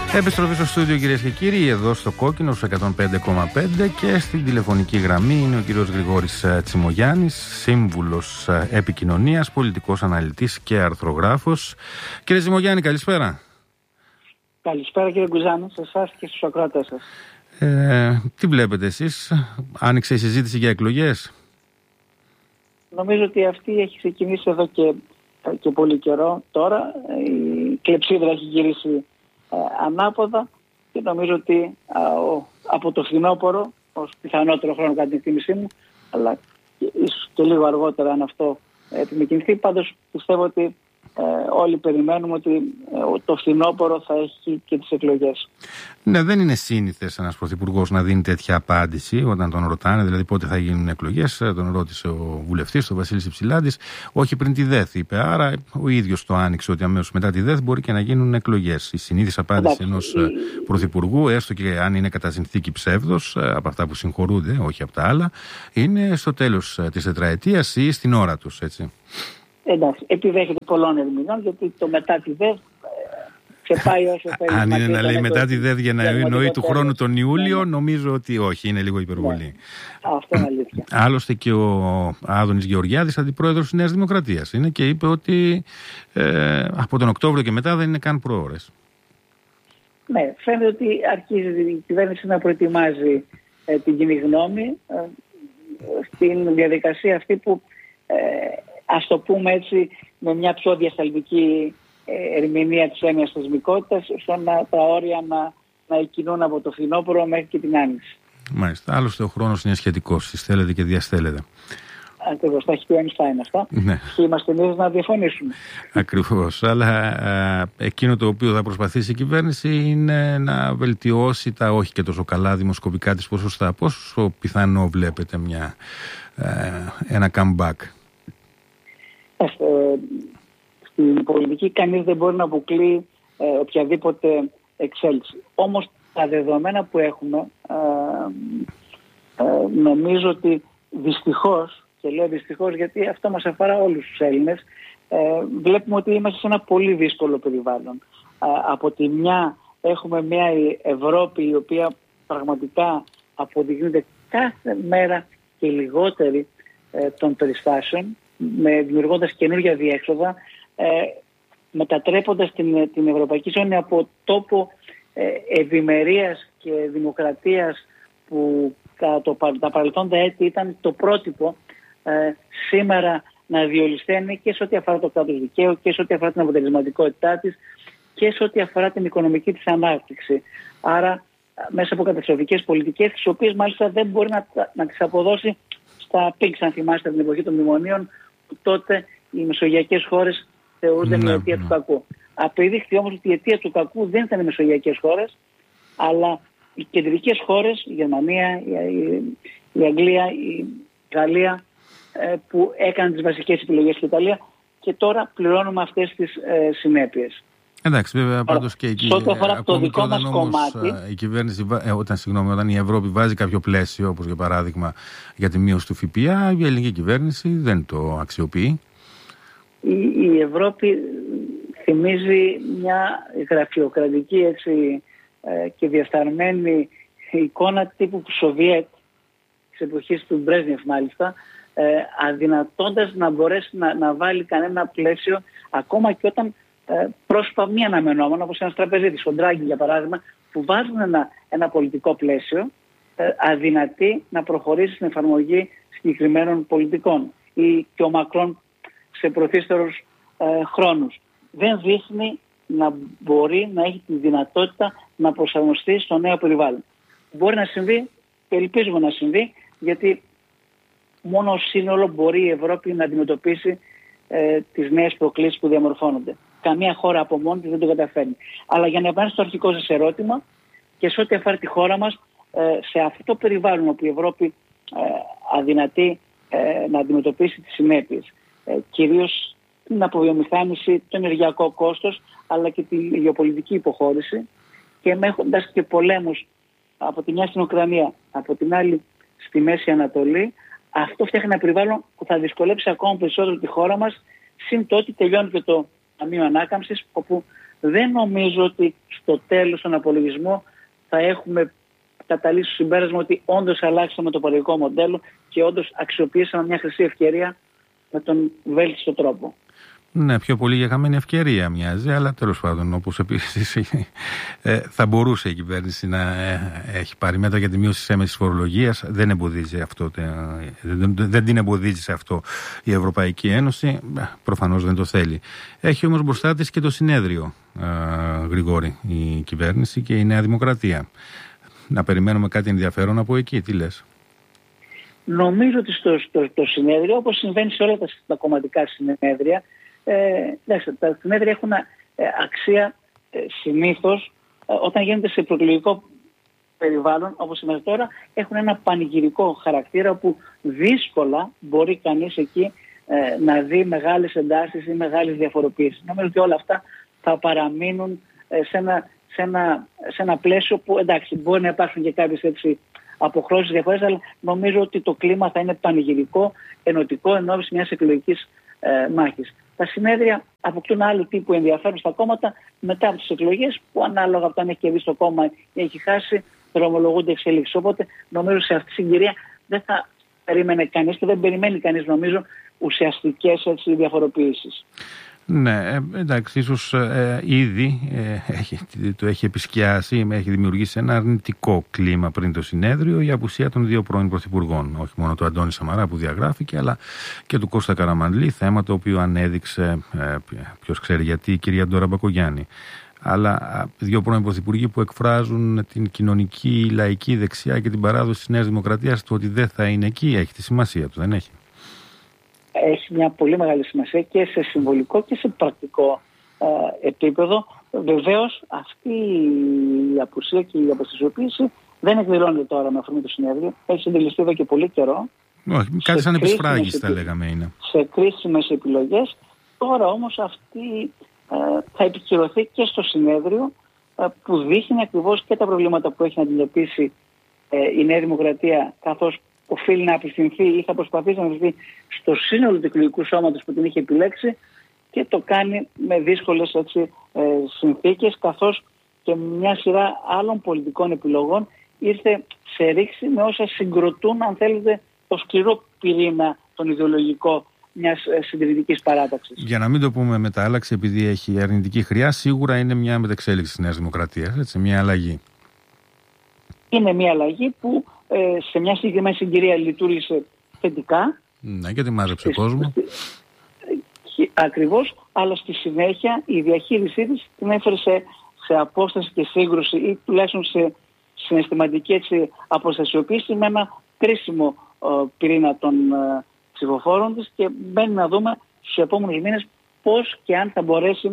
Επιστροφή στο στούντιο, κυρίες και κύριοι, εδώ στο Κόκκινο στους 105,5 και στην τηλεφωνική γραμμή είναι ο κύριος Γρηγόρης Τσιμογιάννης, σύμβουλος επικοινωνίας, πολιτικός αναλυτής και αρθρογράφος. Κύριε Τσιμογιάννη, καλησπέρα. Καλησπέρα κύριε Γκουζάνη, σε εσάς και στους ακροατές σας. Τι βλέπετε εσείς, άνοιξε η συζήτηση για εκλογές? Νομίζω ότι αυτή έχει ξεκινήσει εδώ και πολύ καιρό τώρα. Η κλεψίδρα έχει γυρίσει ανάποδα και νομίζω ότι από το φθινόπωρο, ως πιθανότερο χρόνο κατά την εκτίμησή μου, αλλά ίσως και λίγο αργότερα αν αυτό επιμηκυνθεί, πάντως πιστεύω ότι όλοι περιμένουμε ότι το φθινόπωρο θα έχει και τις εκλογές. Ναι, δεν είναι σύνηθες ένας πρωθυπουργός να δίνει τέτοια απάντηση όταν τον ρωτάνε, δηλαδή πότε θα γίνουν εκλογές. Τον ρώτησε ο βουλευτής, ο Βασίλης Υψηλάντης, όχι πριν τη ΔΕΘ, είπε. Άρα ο ίδιος το άνοιξε ότι αμέσως μετά τη ΔΕΘ μπορεί και να γίνουν εκλογές. Η συνήθις απάντηση ενός πρωθυπουργού, έστω και αν είναι κατά συνθήκη ψεύδος, από αυτά που συγχωρούνται, όχι από τα άλλα, είναι στο τέλος της τετραετίας ή στην ώρα τους, έτσι. Εντάξει, επιδέχεται πολλών ερμηνών, γιατί το μετά τη ΔΕΘ ξεπάει όσο θέλει. Αν είναι να λέει μετά τη ΔΕΘ για να εννοεί του χρόνου τον Ιούλιο, νομίζω ότι όχι, είναι λίγο υπερβολή. Ναι. Αυτό είναι αλήθεια. Άλλωστε και ο Άδωνης Γεωργιάδης, αντιπρόεδρος της Νέας Δημοκρατίας, είναι και είπε ότι από τον Οκτώβριο και μετά δεν είναι καν προώρες. Ναι, φαίνεται ότι αρχίζει η κυβέρνηση να προετοιμάζει την κοινή γνώμη στην διαδικασία αυτή που ας το πούμε έτσι με μια πιο διασταλτική ερμηνεία της έννοιας θεσμικότητας, ώστε τα όρια να εκκινούν από το φθινόπωρο μέχρι και την άνοιξη. Μάλιστα. Άλλωστε ο χρόνος είναι σχετικός, συστέλλεται και διαστέλλεται. Ακριβώς, τα έχει πει ο Einstein αυτά. Ναι. Και είμαστε εμείς να διαφωνήσουμε. Ακριβώς. Αλλά εκείνο το οποίο θα προσπαθήσει η κυβέρνηση είναι να βελτιώσει τα όχι και τόσο καλά δημοσκοπικά της ποσοστά. Πόσο πιθανό βλέπετε ένα comeback? Στην πολιτική κανείς δεν μπορεί να αποκλεί οποιαδήποτε εξέλιξη. Όμως τα δεδομένα που έχουμε νομίζω ότι δυστυχώς, και λέω δυστυχώς γιατί αυτό μας αφορά όλους τους Έλληνες, βλέπουμε ότι είμαστε σε ένα πολύ δύσκολο περιβάλλον. Από τη μια έχουμε μια Ευρώπη η οποία πραγματικά αποδεικνύεται κάθε μέρα και λιγότερη των περιστάσεων, δημιουργώντας καινούργια διέξοδα, μετατρέποντας την Ευρωπαϊκή Ζώνη από τόπο ευημερίας και δημοκρατίας που τα παρελθόντα έτη ήταν το πρότυπο, σήμερα να διολυσθένει και σε ό,τι αφορά το κράτος δικαίου και σε ό,τι αφορά την αποτελεσματικότητά της και σε ό,τι αφορά την οικονομική της ανάπτυξη. Άρα μέσα από καταστροφικές πολιτικές, τις οποίες μάλιστα δεν μπορεί να τις αποδώσει στα πίξ, αν θυμάστε την εποχή των μνημονίων, που τότε οι μεσογειακές χώρες θεωρούνται μια αιτία του κακού. Απεδείχθη όμως ότι η αιτία του κακού δεν ήταν οι μεσογειακές χώρες, αλλά οι κεντρικές χώρες, η Γερμανία, η Αγγλία, η Γαλλία, που έκαναν τις βασικές επιλογές στην Ιταλία και τώρα πληρώνουμε αυτές τις συνέπειες. Εντάξει, βέβαια, πάντως και εκεί, ακόμη και όταν όμως η κυβέρνηση, όταν η Ευρώπη βάζει κάποιο πλαίσιο, όπως για παράδειγμα για τη μείωση του ΦΠΑ, η ελληνική κυβέρνηση δεν το αξιοποιεί. Η Ευρώπη θυμίζει μια γραφειοκρατική και διασταρμένη εικόνα τύπου Σοβιέτ της εποχής του Μπρέζνιεφ μάλιστα, αδυνατώντας να μπορέσει να βάλει κανένα πλαίσιο ακόμα και όταν πρόσωπα μη αναμενόμενα, όπως ένας τραπεζίτης, ο Ντράγκη για παράδειγμα, που βάζουν ένα πολιτικό πλαίσιο, αδυνατεί να προχωρήσει στην εφαρμογή συγκεκριμένων πολιτικών, ή και ο Μακρόν σε προθύστερους χρόνους. Δεν δείχνει να μπορεί να έχει τη δυνατότητα να προσαρμοστεί στο νέο περιβάλλον. Μπορεί να συμβεί και ελπίζουμε να συμβεί, γιατί μόνο ως σύνολο μπορεί η Ευρώπη να αντιμετωπίσει τις νέες προκλήσεις που διαμορφώνονται. Καμία χώρα από μόνη της δεν το καταφέρνει. Αλλά για να επανέλθω στο αρχικό σας ερώτημα και σε ό,τι αφορά τη χώρα μας, σε αυτό το περιβάλλον όπου η Ευρώπη αδυνατεί να αντιμετωπίσει τις συνέπειες, κυρίως την αποβιομηχάνηση, το ενεργειακό κόστος, αλλά και τη γεωπολιτική υποχώρηση, και έχοντας και πολέμους από τη μια στην Ουκρανία, από την άλλη στη Μέση Ανατολή, αυτό φτιάχνει ένα περιβάλλον που θα δυσκολέψει ακόμα περισσότερο τη χώρα μας. Συν το ότι τελειώνει και το Ταμείο Ανάκαμψης, όπου δεν νομίζω ότι στο τέλος των απολογισμών θα έχουμε καταλήξει στο συμπέρασμα ότι όντως αλλάξαμε το πολιτικό μοντέλο και όντως αξιοποιήσαμε μια χρυσή ευκαιρία με τον βέλτιστο τρόπο. Ναι, πιο πολύ για χαμένη ευκαιρία μοιάζει, αλλά τέλος πάντων, όπως επίσης θα μπορούσε η κυβέρνηση να έχει πάρει μέτρα για τη μείωση της έμεσης φορολογίας. Δεν εμποδίζει αυτό, δεν την εμποδίζει σε αυτό η Ευρωπαϊκή Ένωση. Προφανώς δεν το θέλει. Έχει όμως μπροστά της και το συνέδριο, Γρηγόρη, η κυβέρνηση και η Νέα Δημοκρατία. Να περιμένουμε κάτι ενδιαφέρον από εκεί, τι λες? Νομίζω ότι στο συνέδριο, όπως συμβαίνει σε όλα τα κομματικά συνέδρια, τα συνέδρια έχουν αξία συνήθως όταν γίνεται σε προεκλογικό περιβάλλον, όπως σήμερα τώρα, έχουν ένα πανηγυρικό χαρακτήρα που δύσκολα μπορεί κανείς εκεί να δει μεγάλες εντάσεις ή μεγάλες διαφοροποιήσεις. Νομίζω ότι όλα αυτά θα παραμείνουν σε ένα πλαίσιο που, εντάξει, μπορεί να υπάρχουν και κάποιες έτσι αποχρώσεις διαφορές, αλλά νομίζω ότι το κλίμα θα είναι πανηγυρικό, ενωτικό ενώπιση μιας εκλογικής μάχης. Τα συνέδρια αποκτούν άλλου τύπου ενδιαφέρον στα κόμματα μετά από τις εκλογές, που ανάλογα από το αν έχει κερδίσει το κόμμα ή έχει χάσει, δρομολογούνται εξελίξεις. Οπότε νομίζω σε αυτή τη συγκυρία δεν θα περίμενε κανείς και δεν περιμένει κανείς, νομίζω, ουσιαστικές διαφοροποιήσεις. Ναι, εντάξει, ίσως ήδη το έχει επισκιάσει, έχει δημιουργήσει ένα αρνητικό κλίμα πριν το συνέδριο η απουσία των δύο πρώην πρωθυπουργών. Όχι μόνο του Αντώνη Σαμαρά που διαγράφηκε, αλλά και του Κώστα Καραμανλή, θέμα το οποίο ανέδειξε, ποιος ξέρει γιατί, η κυρία Ντόρα Μπακογιάννη. Αλλά δύο πρώην πρωθυπουργοί που εκφράζουν την κοινωνική, λαϊκή δεξιά και την παράδοση της Νέας Δημοκρατίας, το ότι δεν θα είναι εκεί, έχει τη σημασία του, δεν έχει? Έχει μια πολύ μεγάλη σημασία και σε συμβολικό και σε πρακτικό επίπεδο. Βεβαίως αυτή η απουσία και η αποστασιοποίηση δεν εκδηλώνεται τώρα με αφορμή το συνέδριο. Έχει συντελεστεί εδώ και πολύ καιρό. Όχι, κάτι σαν επισφράγιστα θα λέγαμε είναι. Σε κρίσιμες επιλογές. Τώρα όμως αυτή θα επικυρωθεί και στο συνέδριο, που δείχνει ακριβώς και τα προβλήματα που έχει να αντιμετωπίσει η Νέα Δημοκρατία, καθώς οφείλει να απευθυνθεί ή θα προσπαθήσει να απευθυνθεί στο σύνολο του εκλογικού σώματος που την είχε επιλέξει, και το κάνει με δύσκολες συνθήκες, καθώς και μια σειρά άλλων πολιτικών επιλογών ήρθε σε ρήξη με όσα συγκροτούν, αν θέλετε, το σκληρό πυρήνα, τον ιδεολογικό μιας συντηρητικής παράταξης. Για να μην το πούμε μετάλλαξη, επειδή έχει αρνητική χρειά, σίγουρα είναι μια μεταξέλιξη της Νέας Δημοκρατίας, μια αλλαγή. Είναι μια αλλαγή που σε μια συγκεκριμένη συγκυρία λειτουργήσε θετικά. Ναι, γιατί μάζεψε κόσμο. Ακριβώς, αλλά στη συνέχεια η διαχείρισή της την έφερε σε απόσταση και σύγκρουση, ή τουλάχιστον σε συναισθηματική αποστασιοποίηση με ένα κρίσιμο πυρήνα των ψηφοφόρων της, και μένει να δούμε στους επόμενους μήνες πώς και αν θα μπορέσει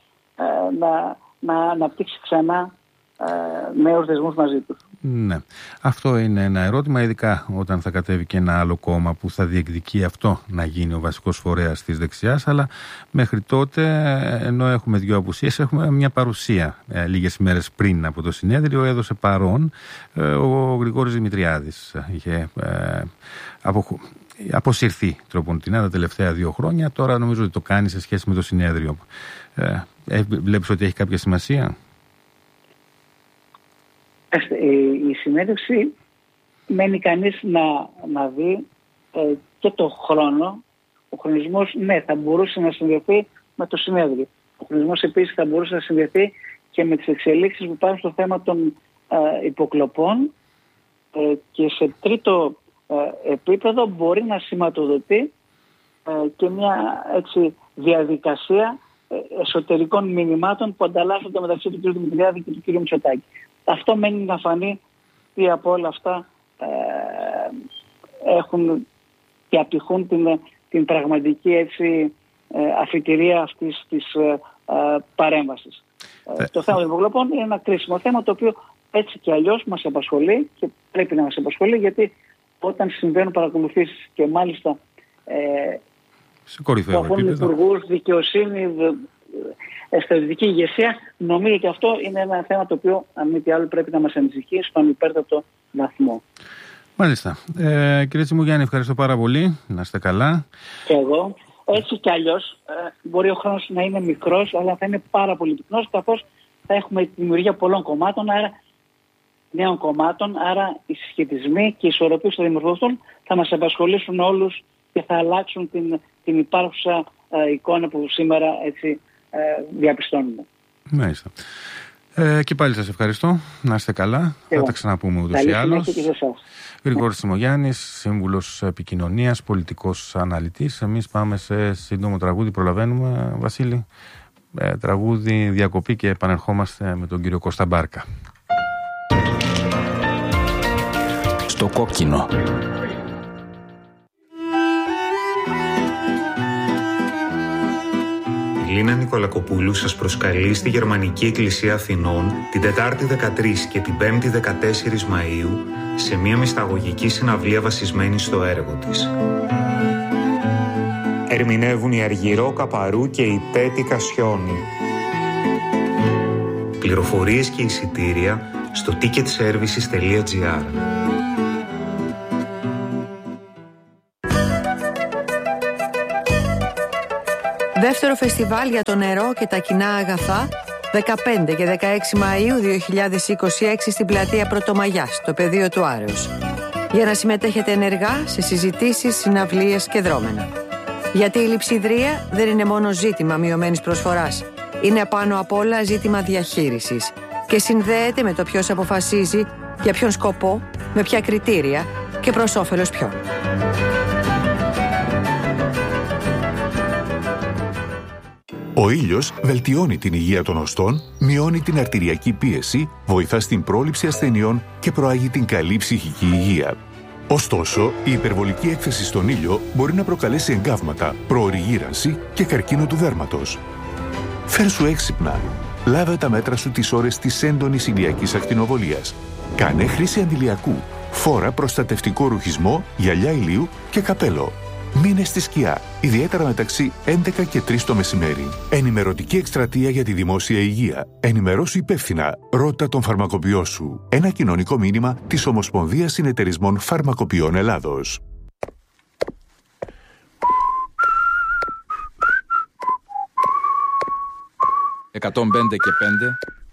να αναπτύξει ξανά νέους δεσμούς μαζί τους. Ναι. Αυτό είναι ένα ερώτημα, ειδικά όταν θα κατέβει και ένα άλλο κόμμα που θα διεκδικεί αυτό να γίνει ο βασικός φορέας της δεξιάς. Αλλά μέχρι τότε, ενώ έχουμε δύο απουσίες, έχουμε μια παρουσία. Λίγες ημέρες πριν από το συνέδριο έδωσε παρόν ο Γρηγόρης Δημητριάδης. Είχε αποσυρθεί τροποντινά τα τελευταία 2 χρόνια. Τώρα νομίζω ότι το κάνει σε σχέση με το συνέδριο. Βλέπεις ότι έχει κάποια σημασία? Η συνέντευξη μένει κανείς να δει και το χρόνο. Ο χρονισμός, ναι, θα μπορούσε να συνδεθεί με το συνέδριο. Ο χρονισμός επίσης θα μπορούσε να συνδεθεί και με τις εξελίξεις που υπάρχουν στο θέμα των υποκλοπών, και σε τρίτο επίπεδο μπορεί να σηματοδοτεί και μια διαδικασία εσωτερικών μηνυμάτων που ανταλλάσσονται μεταξύ του κ. Δημητριάδη και του κ. Μητσοτάκη. Αυτό μένει να φανεί τι από όλα αυτά έχουν και απηχούν την πραγματική αφιτηρία αυτής της παρέμβασης. Το θέμα των υποκλοπών είναι ένα κρίσιμο θέμα, το οποίο έτσι και αλλιώς μας απασχολεί και πρέπει να μας απασχολεί, γιατί όταν συμβαίνουν παρακολουθήσεις και μάλιστα από αφορούν υπουργούς, δικαιοσύνη, στρατιωτική ηγεσία, νομίζω ότι αυτό είναι ένα θέμα το οποίο, αν μη τι άλλο, πρέπει να μας ανησυχεί στον υπέρτατο βαθμό. Μάλιστα. Κύριε Τσιμουγιάννη, ευχαριστώ πάρα πολύ. Να είστε καλά. Και εγώ. Έτσι κι αλλιώς μπορεί ο χρόνος να είναι μικρός, αλλά θα είναι πάρα πολύ πυκνός, καθώς θα έχουμε τη δημιουργία πολλών κομμάτων, νέων κομμάτων, άρα οι συσχετισμοί και οι ισορροπίες που θα δημιουργηθούν θα μας απασχολήσουν όλους και θα αλλάξουν την υπάρχουσα εικόνα που σήμερα έτσι διαπιστώνουμε. Μάλιστα. Και πάλι σας ευχαριστώ. Να είστε καλά. Θα τα ξαναπούμε ούτως ή άλλως. Γρηγόρης Σιμογιάννης, σύμβουλος επικοινωνίας, πολιτικός αναλυτής. Εμείς πάμε σε σύντομο τραγούδι. Προλαβαίνουμε, Βασίλη? Τραγούδι, διακοπή και επανερχόμαστε με τον κύριο Κώστα Μπάρκα. Στο κόκκινο. Η Λίνα Νικολακοπούλου σας προσκαλεί στη Γερμανική Εκκλησία Αθηνών την Τετάρτη 13 και την Πέμπτη 14 Μαΐου σε μια μυσταγωγική συναυλία βασισμένη στο έργο της. Ερμηνεύουν η Αργυρό Καπαρού και η Πέτη Κασιόνη. Πληροφορίες και εισιτήρια στο ticketservices.gr. Δεύτερο φεστιβάλ για το νερό και τα κοινά αγαθά, 15 και 16 Μαΐου 2026 στην πλατεία Πρωτομαγιάς, στο πεδίο του Άρεως. Για να συμμετέχετε ενεργά σε συζητήσεις, συναυλίες και δρόμενα. Γιατί η λειψιδρία δεν είναι μόνο ζήτημα μειωμένης προσφοράς. Είναι πάνω απ' όλα ζήτημα διαχείρισης και συνδέεται με το ποιος αποφασίζει, για ποιον σκοπό, με ποια κριτήρια και προς όφελος ποιον. Ο ήλιος βελτιώνει την υγεία των οστών, μειώνει την αρτηριακή πίεση, βοηθά στην πρόληψη ασθενειών και προάγει την καλή ψυχική υγεία. Ωστόσο, η υπερβολική έκθεση στον ήλιο μπορεί να προκαλέσει εγκάβματα, προωρή γύρανση και καρκίνο του δέρματος. Φέρσου έξυπνα. Λάβε τα μέτρα σου τις ώρες της έντονης ηλιακής ακτινοβολίας. Κάνε χρήση αντιλιακού. Φόρα προστατευτικό ρουχισμό, γυαλιά ηλίου και καπέλο. Μείνε στη σκιά, ιδιαίτερα μεταξύ 11 και 3 το μεσημέρι. Ενημερωτική εκστρατεία για τη δημόσια υγεία. Ενημερώσου υπεύθυνα. Ρώτα τον φαρμακοποιό σου. Ένα κοινωνικό μήνυμα της Ομοσπονδίας Συνεταιρισμών Φαρμακοποιών Ελλάδος. 105 και 5.